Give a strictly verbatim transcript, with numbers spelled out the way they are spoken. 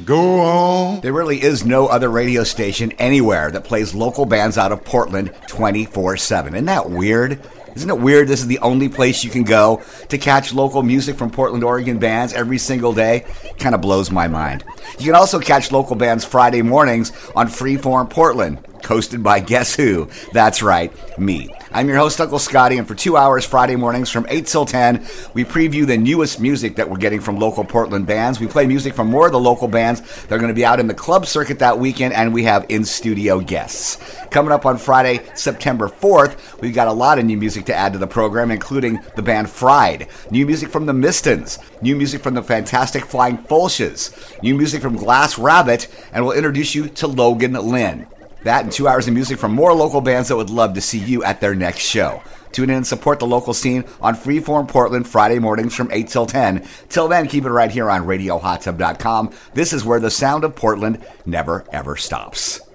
Go on. There really is no other radio station anywhere that plays local bands out of Portland twenty-four seven. Isn't that weird? Isn't it weird this is the only place you can go to catch local music from Portland, Oregon bands every single day? Kind of blows my mind. You can also catch local bands Friday mornings on Freeform Portland, hosted by guess who? That's right, me. I'm your host, Uncle Scotty, and for two hours Friday mornings from eight till ten, we preview the newest music that we're getting from local Portland bands. We play music from more of the local bands that are going to be out in the club circuit that weekend, and we have in-studio guests. Coming up on Friday, September fourth, we've got a lot of new music to add to the program, including the band Fried, new music from the Mistons, new music from the fantastic Flying Fulches, new music from Glass Rabbit, and we'll introduce you to Logan Lynn. That and two hours of music from more local bands that would love to see you at their next show. Tune in and support the local scene on Freeform Portland Friday mornings from eight till ten. Till then, keep it right here on radio hot tub dot com. This is where the sound of Portland never, ever stops.